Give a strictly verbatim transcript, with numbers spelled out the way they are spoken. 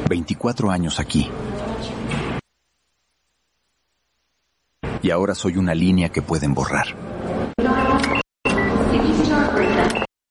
veinticuatro años aquí. Y ahora soy una línea que pueden borrar.